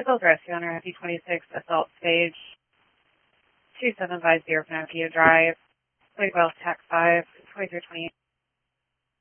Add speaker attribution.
Speaker 1: Vehicles Rescue on RFE-26 Assault Stage 2750 Pinocchio Drive, Lake Wells TAC 5, 2328.